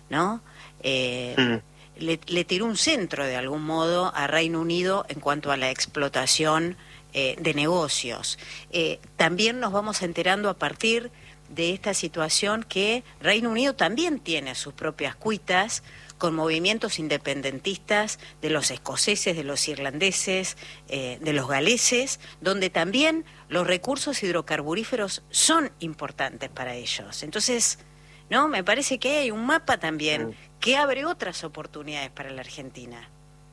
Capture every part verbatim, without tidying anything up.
¿no? Eh, mm. le, le tiró un centro de algún modo a Reino Unido en cuanto a la explotación eh, de negocios. Eh, también nos vamos enterando a partir de esta situación que Reino Unido también tiene sus propias cuitas con movimientos independentistas de los escoceses, de los irlandeses, eh, de los galeses, donde también los recursos hidrocarburíferos son importantes para ellos. Entonces, ¿no? Me parece que hay un mapa también que abre otras oportunidades para la Argentina.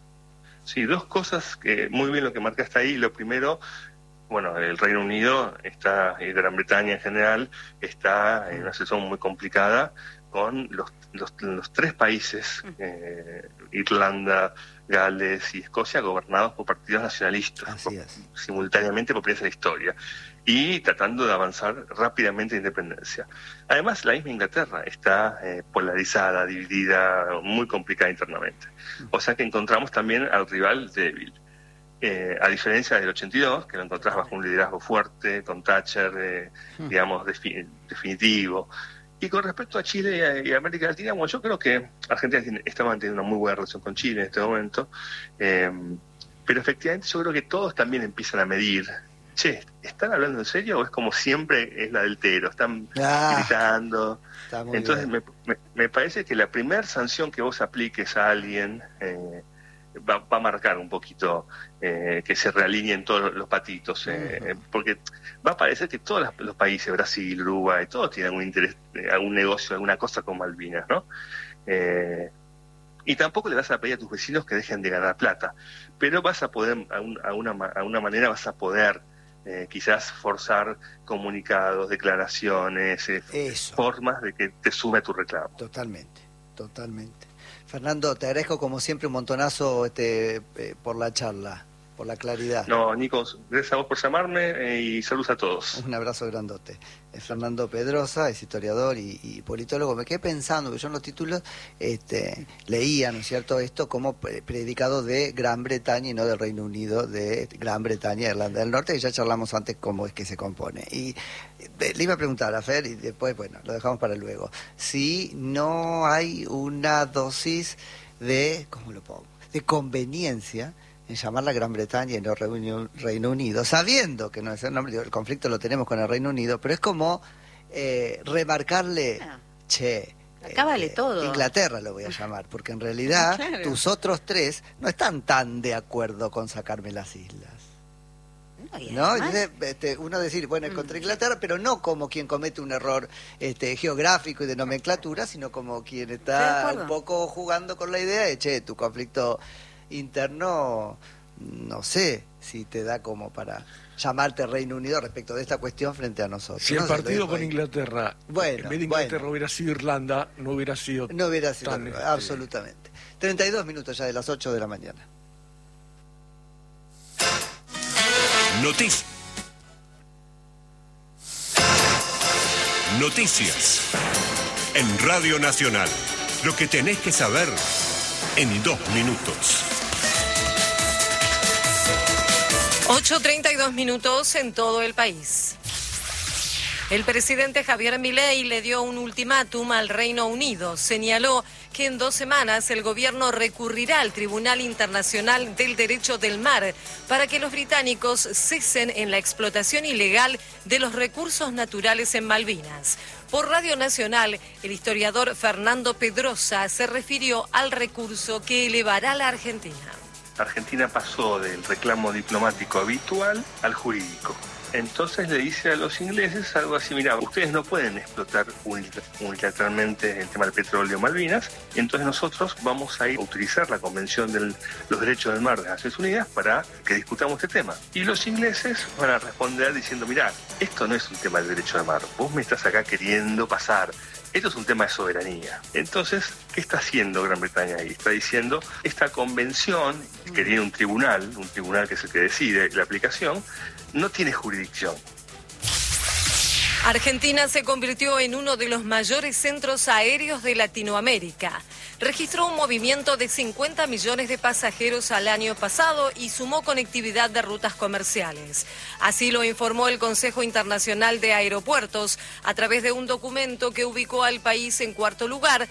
Sí, dos cosas que muy bien lo que marcaste ahí. Lo primero, bueno, el Reino Unido está, y Gran Bretaña en general, está en una situación muy complicada con los, los, los tres países, eh, Irlanda, Gales y Escocia, gobernados por partidos nacionalistas, por, simultáneamente por primera vez en la historia, y tratando de avanzar rápidamente en independencia. Además, la misma Inglaterra está eh, polarizada, dividida, muy complicada internamente. O sea que encontramos también al rival débil. Eh, a diferencia del ochenta y dos, que lo encontrás bajo un liderazgo fuerte, con Thatcher, eh, digamos, defi- definitivo. Y con respecto a Chile y, a, y a América Latina, bueno, yo creo que Argentina tiene, está manteniendo una muy buena relación con Chile en este momento, eh, pero efectivamente yo creo que todos también empiezan a medir, che, ¿están hablando en serio o es como siempre es la del tero? Están ah, gritando. Entonces me, me, me parece que la primera sanción que vos apliques a alguien eh, va, va a marcar un poquito eh, que se realineen todos los patitos, eh, uh-huh. porque va a parecer que todos los, los países, Brasil, Uruguay, todos tienen algún interés, algún negocio, alguna cosa con Malvinas, ¿no? Eh, y tampoco le vas a pedir a tus vecinos que dejen de ganar plata, pero vas a poder, a, un, a, una, a una manera vas a poder eh, quizás forzar comunicados, declaraciones, eh, formas de que te sume a tu reclamo. Totalmente, totalmente. Fernando, te agradezco como siempre un montonazo este, eh, por la charla, por la claridad. No, Nico, gracias a vos por llamarme eh, y saludos a todos. Un abrazo grandote. Es Fernando Pedrosa, es historiador y, y politólogo. Me quedé pensando, que yo en los títulos este, leía, ¿no es cierto?, esto como predicado de Gran Bretaña y no del Reino Unido, de Gran Bretaña, Irlanda del Norte, que ya charlamos antes cómo es que se compone. Y le iba a preguntar a Fer, y después, bueno, lo dejamos para luego, si no hay una dosis de, ¿cómo lo pongo?, de conveniencia en llamarla Gran Bretaña y no Reino, Reino Unido, sabiendo que no es el nombre, el conflicto lo tenemos con el Reino Unido, pero es como eh, remarcarle, ah, che, acá vale eh, todo. Inglaterra lo voy a llamar, porque en realidad claro. tus otros tres no están tan de acuerdo con sacarme las islas. No, y ¿no? Entonces, este, uno decir, bueno, es contra Inglaterra, pero no como quien comete un error este, geográfico y de nomenclatura, sino como quien está un poco jugando con la idea de, che, tu conflicto interno, no sé si te da como para llamarte Reino Unido respecto de esta cuestión frente a nosotros. Si no el partido con ahí. Inglaterra, bueno, en vez de Inglaterra bueno. hubiera sido Irlanda, no hubiera sido No hubiera sido, tan, absolutamente. treinta y dos minutos ya de las ocho de la mañana. Noticias. Noticias. En Radio Nacional. Lo que tenés que saber en dos minutos. ocho treinta y dos minutos en todo el país. El presidente Javier Milei le dio un ultimátum al Reino Unido. Señaló que en dos semanas el gobierno recurrirá al Tribunal Internacional del Derecho del Mar para que los británicos cesen en la explotación ilegal de los recursos naturales en Malvinas. Por Radio Nacional, el historiador Fernando Pedrosa se refirió al recurso que elevará la Argentina. Argentina pasó del reclamo diplomático habitual al jurídico. Entonces le dice a los ingleses algo así, mira, ustedes no pueden explotar unilateralmente el tema del petróleo en Malvinas, y entonces nosotros vamos a ir a utilizar la Convención de los Derechos del Mar de las Naciones Unidas para que discutamos este tema. Y los ingleses van a responder diciendo, mira, esto no es un tema del derecho del mar, vos me estás acá queriendo pasar. Esto es un tema de soberanía. Entonces, ¿qué está haciendo Gran Bretaña ahí? Está diciendo, esta convención, que tiene un tribunal, un tribunal que es el que decide la aplicación, no tiene jurisdicción. Argentina se convirtió en uno de los mayores centros aéreos de Latinoamérica. Registró un movimiento de cincuenta millones de pasajeros al año pasado y sumó conectividad de rutas comerciales. Así lo informó el Consejo Internacional de Aeropuertos a través de un documento que ubicó al país en cuarto lugar